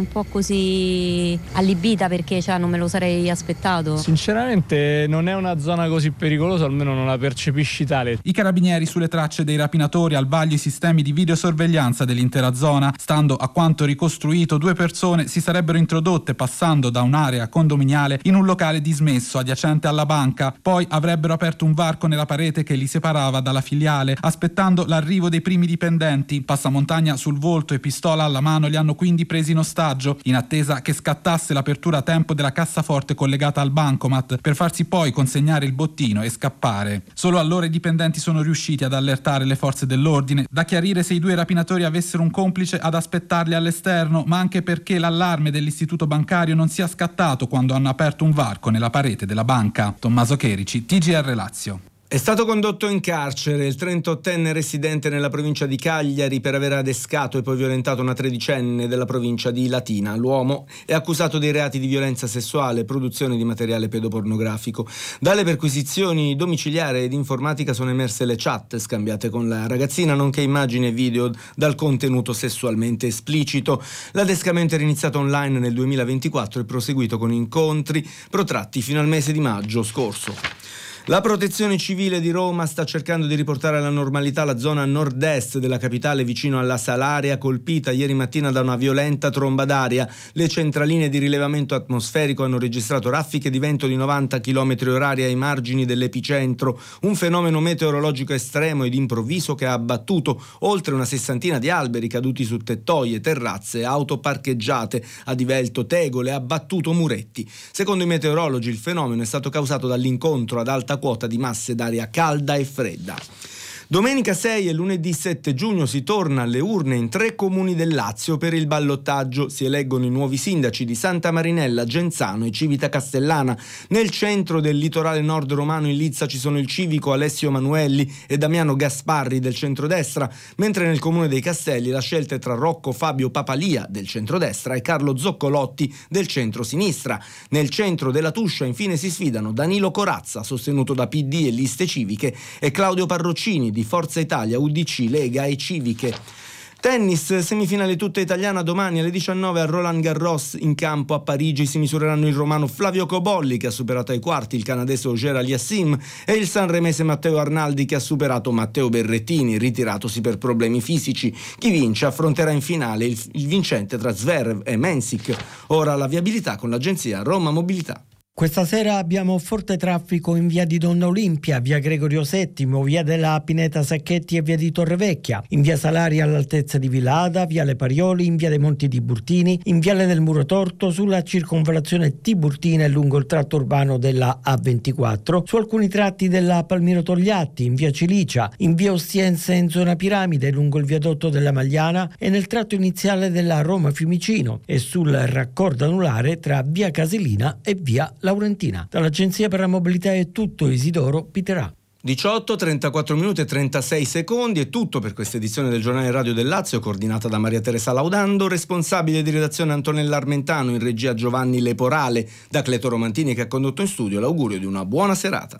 un po' così allibita perché non me lo sarei aspettato. Sinceramente non è una zona così pericolosa, almeno non la percepisci tale. I carabinieri sulle tracce dei rapinatori, al vaglio i sistemi di videosorveglianza dell'intera zona. Stando a quanto ricostruito, 2 persone si sarebbero introdotte passando da un'area condominiale in un locale dismesso adiacente alla banca, poi avrebbero aperto un varco nella parete che li separava dalla filiale, aspettando l'arrivo dei primi dipendenti. Passamontagna sul volto e pistola alla mano li hanno quindi presi in ostaggio, in attesa che scattasse l'apertura a tempo della cassaforte collegata al bancomat, per farsi poi consegnare il bottino e scappare. Solo allora i dipendenti sono riusciti ad allertare le forze dell'ordine. Da chiarire se i 2 rapinatori avessero un complice ad aspettarli all'esterno, ma anche perché l'allarme dell'istituto bancario non sia scattato quando hanno aperto un varco nella parete della banca. Tommaso Cherici, TGR Lazio. È stato condotto in carcere il 38enne residente nella provincia di Cagliari per aver adescato e poi violentato una 13enne della provincia di Latina. L'uomo è accusato dei reati di violenza sessuale e produzione di materiale pedopornografico. Dalle perquisizioni domiciliari ed informatica sono emerse le chat scambiate con la ragazzina, nonché immagini e video dal contenuto sessualmente esplicito. L'adescamento era iniziato online nel 2024 e proseguito con incontri protratti fino al mese di maggio scorso. La Protezione Civile di Roma sta cercando di riportare alla normalità la zona nord-est della capitale vicino alla Salaria, colpita ieri mattina da una violenta tromba d'aria. Le centraline di rilevamento atmosferico hanno registrato raffiche di vento di 90 km/h ai margini dell'epicentro, un fenomeno meteorologico estremo ed improvviso che ha abbattuto oltre una 60 di alberi caduti su tettoie, terrazze, auto parcheggiate, ha divelto tegole, ha abbattuto muretti. Secondo i meteorologi il fenomeno è stato causato dall'incontro ad alta quota di masse d'aria calda e fredda. Domenica 6 e lunedì 7 giugno si torna alle urne in 3 comuni del Lazio per il ballottaggio. Si eleggono i nuovi sindaci di Santa Marinella, Genzano e Civita Castellana. Nel centro del litorale nord romano in Lizza ci sono il civico Alessio Manuelli e Damiano Gasparri del centrodestra, mentre nel comune dei Castelli la scelta è tra Rocco Fabio Papalia del centrodestra e Carlo Zoccolotti del centrosinistra. Nel centro della Tuscia infine si sfidano Danilo Corazza, sostenuto da PD e liste civiche, e Claudio Parroccini di Forza Italia, UDC, Lega e Civiche. Tennis, semifinale tutta italiana domani alle 19 a Roland Garros. In campo a Parigi si misureranno il romano Flavio Cobolli, che ha superato ai quarti il canadese Auger Aliassime, e il sanremese Matteo Arnaldi, che ha superato Matteo Berrettini, ritiratosi per problemi fisici. Chi vince affronterà in finale il vincente tra Zverev e Mensik. Ora la viabilità con l'agenzia Roma Mobilità. Questa sera abbiamo forte traffico in via di Donna Olimpia, via Gregorio VII, via della Pineta Sacchetti e via di Torrevecchia, in via Salaria all'altezza di Vilada, via Le Parioli, in via dei Monti Tiburtini, in viale del Muro Torto, sulla circonvallazione Tiburtina e lungo il tratto urbano della A24, su alcuni tratti della Palmiro Togliatti, in via Cilicia, in via Ostiense in zona Piramide, lungo il viadotto della Magliana e nel tratto iniziale della Roma Fiumicino e sul raccordo anulare tra via Casilina e via Laurentina. Dall'Agenzia per la Mobilità è tutto. Isidoro Piterà. 18, 34 minuti e 36 secondi è tutto per questa edizione del Giornale Radio del Lazio, coordinata da Maria Teresa Laudando, responsabile di redazione Antonella Armentano, in regia Giovanni Leporale, da Cleto Romantini che ha condotto in studio. L'augurio di una buona serata.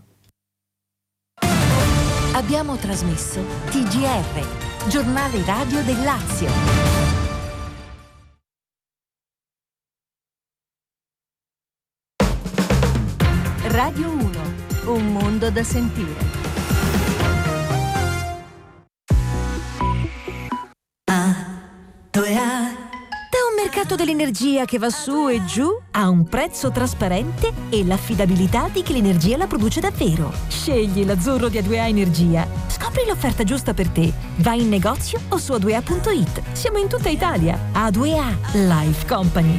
Abbiamo trasmesso TGR, Giornale Radio del Lazio. Radio 1, un mondo da sentire. Da un mercato dell'energia che va su e giù a un prezzo trasparente e l'affidabilità di chi l'energia la produce davvero. Scegli l'azzurro di A2A Energia. Scopri l'offerta giusta per te. Vai in negozio o su a2a.it. Siamo in tutta Italia. A2A Life Company.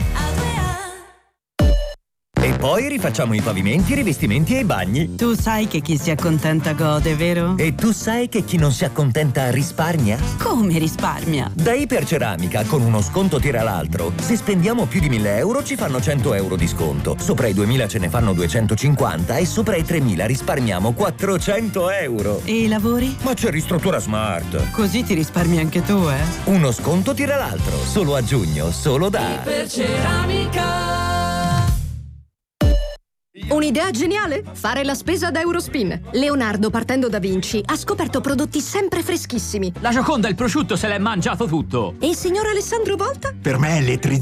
E poi rifacciamo i pavimenti, i rivestimenti e i bagni. Tu sai che chi si accontenta gode, vero? E tu sai che chi non si accontenta risparmia? Come risparmia? Da Iperceramica, con uno sconto tira l'altro. Se spendiamo più di 1.000 euro ci fanno 100 euro di sconto. Sopra i 2.000 ce ne fanno 250 e sopra i 3.000 risparmiamo 400 euro. E i lavori? Ma c'è Ristruttura Smart. Così ti risparmi anche tu, eh? Uno sconto tira l'altro. Solo a giugno, solo da Iperceramica. Un'idea geniale? Fare la spesa da Eurospin. Leonardo, partendo da Vinci, ha scoperto prodotti sempre freschissimi. La Gioconda, il prosciutto se l'è mangiato tutto. E il signor Alessandro Volta? Per me è